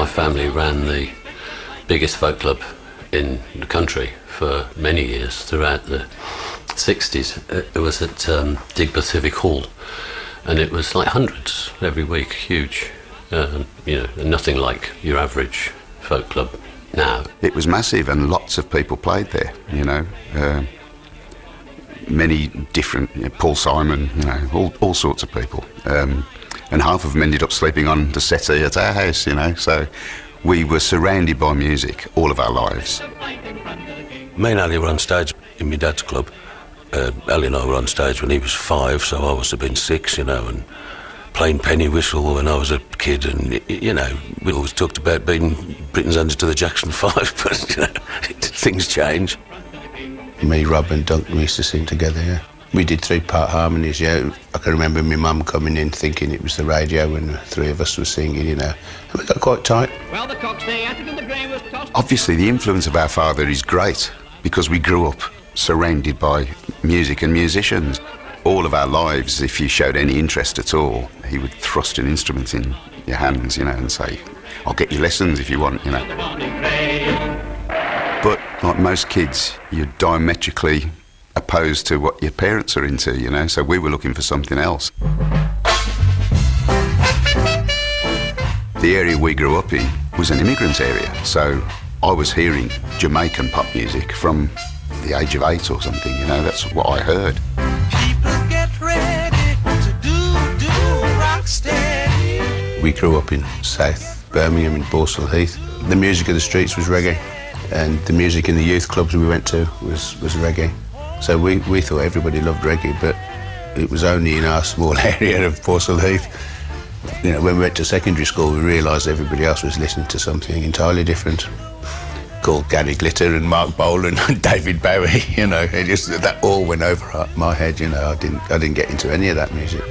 family ran the biggest folk club in the country for many years throughout the 60s. It was at Digbeth Civic Hall, and it was like hundreds every week, huge. Nothing like your average folk club now. It was massive, and lots of people played there, many different, Paul Simon, all sorts of people. And half of them ended up sleeping on the settee at our house, so we were surrounded by music all of our lives. Me and Ali were on stage in my dad's club. Ali and I were on stage when he was 5, so I must have been 6, and playing penny whistle when I was a kid, and we always talked about being Britain's answer to the Jackson 5, but things change. Me, Rob and Duncan used to sing together, yeah. We did 3-part harmonies, yeah. I can remember my mum coming in thinking it was the radio when the 3 of us were singing, and we got quite tight. Well, the cock stay at it and the grain was tossed. Obviously the influence of our father is great because we grew up surrounded by music and musicians. All of our lives, if you showed any interest at all, he would thrust an instrument in your hands, and say, I'll get you lessons if you want, But like most kids, you're diametrically opposed to what your parents are into, so we were looking for something else. The area we grew up in was an immigrant area, so I was hearing Jamaican pop music from the age of 8 or something, that's what I heard. We grew up in South Birmingham, in Borsall Heath. The music of the streets was reggae, and the music in the youth clubs we went to was reggae. So we thought everybody loved reggae, but it was only in our small area of Borsall Heath. When we went to secondary school, we realised everybody else was listening to something entirely different, called Gary Glitter and Mark Bolan and David Bowie. That all went over my head. I didn't get into any of that music.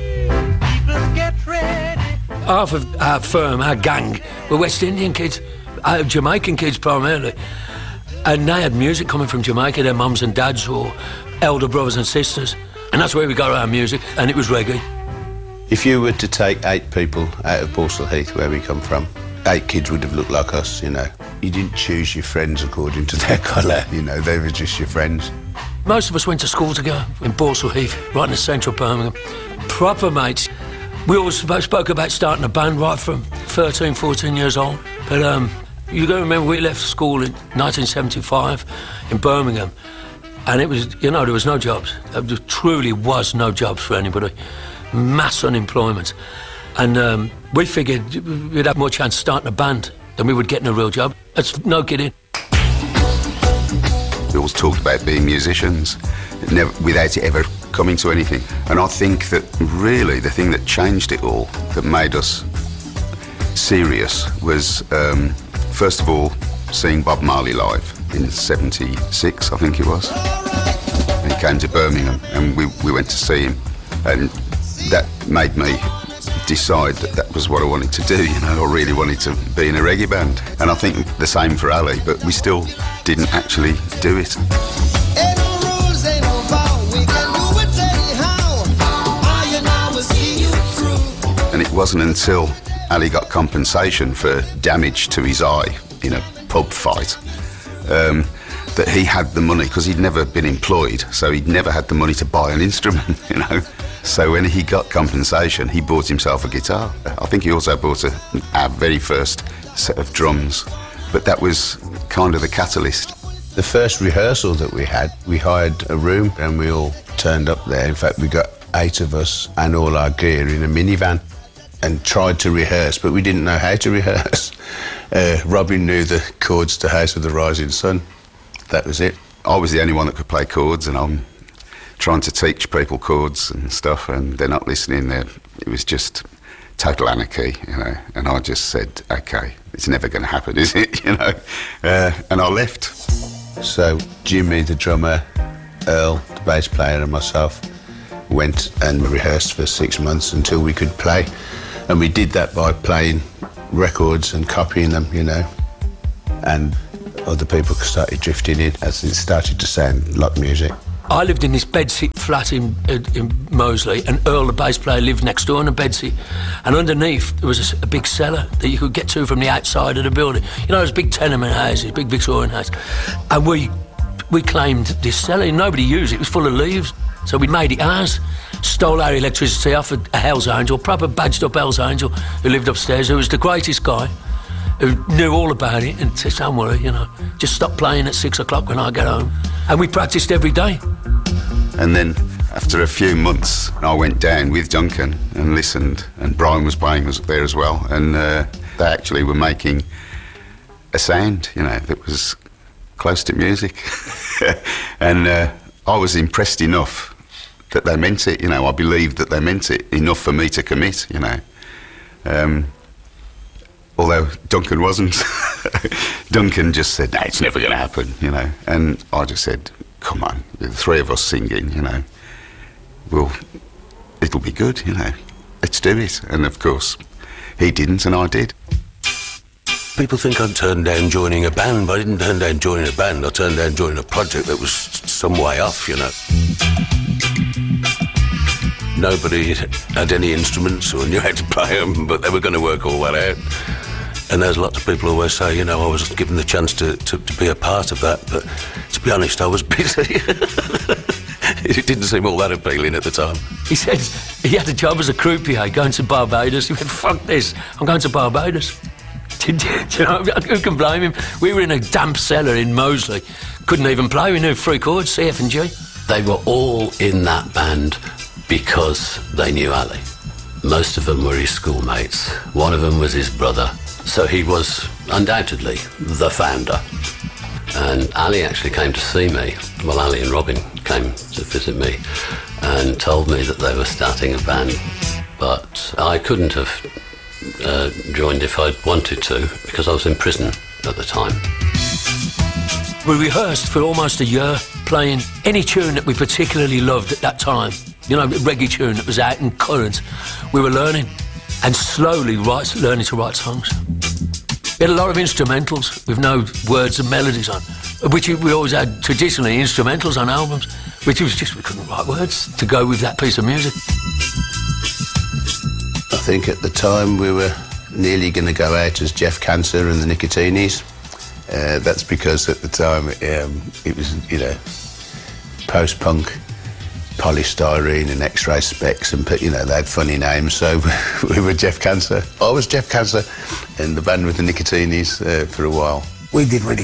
Half of our firm, our gang, were West Indian kids, Jamaican kids primarily. And they had music coming from Jamaica, their mums and dads or elder brothers and sisters. And that's where we got our music, and it was reggae. If you were to take 8 people out of Borsall Heath, where we come from, 8 kids would have looked like us, You didn't choose your friends according to their colour, they were just your friends. Most of us went to school together in Borsall Heath, right in the central Birmingham. Proper mates. We always spoke about starting a band right from 13, 14 years old. But you got to remember, we left school in 1975 in Birmingham, and it was, there was no jobs. There truly was no jobs for anybody. Mass unemployment. And we figured we'd have more chance starting a band than we would getting a real job. That's no kidding. We always talked about being musicians, without it ever coming to anything. And I think that really the thing that changed it all, that made us serious, was first of all seeing Bob Marley live in '76, I think it was. He came to Birmingham and we went to see him, and that made me decide that was what I wanted to do. I really wanted to be in a reggae band, and I think the same for Ali, but we still didn't actually do it. And it wasn't until Ali got compensation for damage to his eye in a pub fight that he had the money, because he'd never been employed, so he'd never had the money to buy an instrument, So when he got compensation, he bought himself a guitar. I think he also bought our very first set of drums, but that was kind of the catalyst. The first rehearsal that we had, we hired a room and we all turned up there. In fact, we got 8 of us and all our gear in a minivan and tried to rehearse, but we didn't know how to rehearse. Robin knew the chords to House of the Rising Sun. That was it. I was the only one that could play chords, and I'm trying to teach people chords and stuff, and they're not listening. It was just total anarchy, and I just said, OK, it's never going to happen, is it, and I left. So Jimmy, the drummer, Earl, the bass player, and myself went and rehearsed for 6 months until we could play, and we did that by playing records and copying them, and other people started drifting in as it started to sound like music. I lived in this bedsit flat in Moseley, and Earl, the bass player, lived next door in a bedsit. And underneath there was a big cellar that you could get to from the outside of the building. You know, those big tenement houses, big Victorian houses. And we claimed this cellar. Nobody used it. It was full of leaves. So we made it ours. Stole our electricity off a Hell's Angel, proper badged up Hell's Angel, who lived upstairs, who was the greatest guy, who knew all about it, and said, don't worry, you know, just stop playing at 6 o'clock when I get home. And we practised every day. And then after a few months, I went down with Duncan and listened, and Brian was playing there as well, and they actually were making a sound, you know, that was close to music. And I was impressed enough that they meant it, you know. I believed that they meant it enough for me to commit, you know. Although Duncan wasn't. Duncan just said, no, it's never going to happen, you know. And I just said, come on, the three of us singing, you know, it'll be good, you know. Let's do it. And of course, he didn't and I did. People think I turned down joining a band, but I didn't turn down joining a band. I turned down joining a project that was some way off, you know. Nobody had any instruments or knew how to play them, but they were going to work all that out. And there's lots of people who always say, you know, I was given the chance to be a part of that, but to be honest, I was busy. It didn't seem all that appealing at the time. He said he had a job as a croupier going to Barbados. He went, fuck this, I'm going to Barbados. You know, who can blame him? We were in a damp cellar in Moseley. Couldn't even play, we knew 3 chords, C, F and G. They were all in that band because they knew Ali. Most of them were his schoolmates. One of them was his brother. So he was undoubtedly the founder. And Ali actually came to see me. Well, Ali and Robin came to visit me and told me that they were starting a band. But I couldn't have joined if I'd wanted to, because I was in prison at the time. We rehearsed for almost a year, playing any tune that we particularly loved at that time. You know, reggae tune that was out in current. We were learning and slowly learning to write songs. We had a lot of instrumentals with no words and melodies on, which we always had traditionally instrumentals on albums, which was just we couldn't write words to go with that piece of music. I think at the time we were nearly going to go out as Jeff Cancer and the Nicotinis. That's because at the time it was, you know, post-punk, Polystyrene and X-Ray Specs, and, you know, they had funny names, so we were Jeff Cancer. I was Jeff Cancer in the band with the Nicotinis for a while. We did really